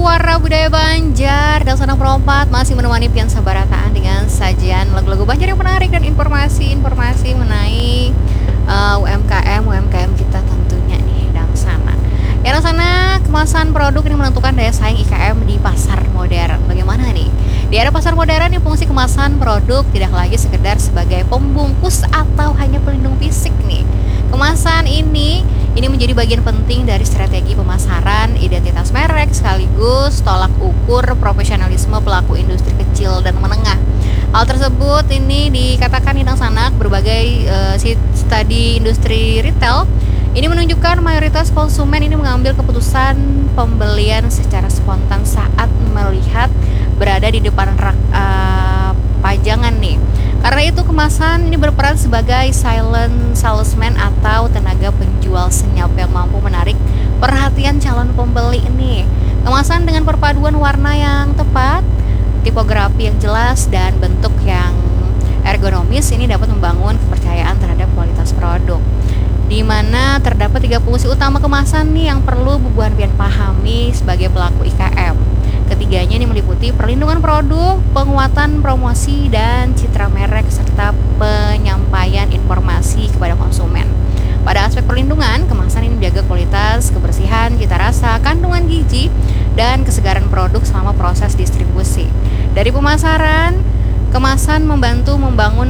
Suara Budaya Banjar dan Sonang Perompat masih menemani Pian Sabarataan dengan sajian lagu-lagu Banjar yang menarik dan informasi-informasi mengenai UMKM kita tentunya nih dan sana. Ya dan sana, kemasan produk ini menentukan daya saing IKM di pasar modern. Bagaimana nih? Di era pasar modern, yang fungsi kemasan produk tidak lagi sekedar sebagai pembungkus atau hanya pelindung fisik nih. Kemasan ini menjadi bagian penting dari strategi pemasaran, identitas merek, sekaligus tolak ukur profesionalisme pelaku industri kecil dan menengah. Hal tersebut ini dikatakan Hidang Sanak berbagai studi industri retail. Ini menunjukkan mayoritas konsumen ini mengambil keputusan pembelian secara spontan saat melihat berada di depan rak pajangan nih. Karena itu kemasan ini berperan sebagai silent salesman atau tenaga penjual senyap yang mampu menarik perhatian calon pembeli ini. Kemasan dengan perpaduan warna yang tepat, tipografi yang jelas, dan bentuk yang ergonomis ini dapat membangun kepercayaan terhadap kualitas produk. Di mana terdapat 3 fungsi utama kemasan nih yang perlu Bubuhan Pian pahami sebagai pelaku IKM. Ketiganya ini meliputi perlindungan produk, penguatan promosi dan citra merek, serta penyampaian informasi kepada konsumen. Pada aspek perlindungan, kemasan ini menjaga kualitas, kebersihan, cita rasa, kandungan gizi, dan kesegaran produk selama proses distribusi. Dari pemasaran, kemasan membantu membangun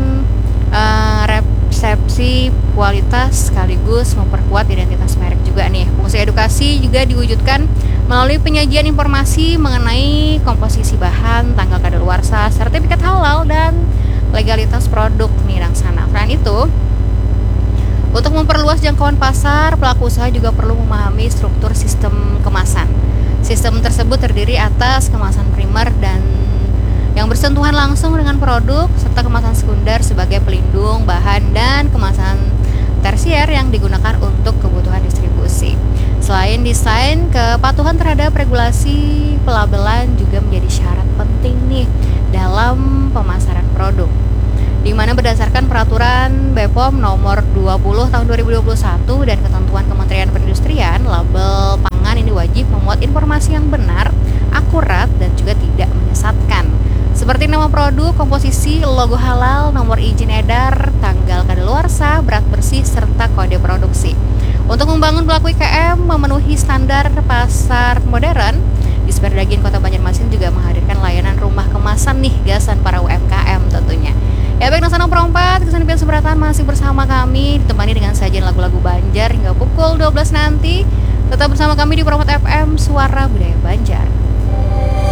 resepsi kualitas sekaligus memperkuat identitas merek juga nih. Fungsi edukasi juga diwujudkan melalui penyajian informasi mengenai komposisi bahan, tanggal kadaluarsa, sertifikat halal, dan legalitas produk nih laksana. Selain itu, untuk memperluas jangkauan pasar, pelaku usaha juga perlu memahami struktur sistem kemasan. Sistem tersebut terdiri atas kemasan primer dan yang bersentuhan langsung dengan produk, serta kemasan sekunder sebagai pelindung bahan, dan kemasan tersier yang digunakan untuk kebutuhan distribusi. Selain desain, kepatuhan terhadap regulasi pelabelan juga menjadi syarat penting nih dalam pemasaran produk, di mana berdasarkan peraturan BPOM nomor 20 tahun 2021 dan ketentuan Kementerian Perindustrian, label pangan ini wajib memuat informasi yang benar, akurat, dan juga tidak menyesatkan, seperti nama produk, komposisi, logo halal, nomor izin edar, tanggal kadaluarsa, berat bersih, serta kode produksi. Untuk membangun pelaku IKM memenuhi standar pasar modern, Disperdagin Kota Banjarmasin juga menghadirkan layanan rumah kemasan nih, gasan para UMKM tentunya. Ya baik, Nasana Perompat, Kesan Pian Sabarataan masih bersama kami, ditemani dengan sajian lagu-lagu Banjar hingga pukul 12 nanti. Tetap bersama kami di Perompat FM, Suara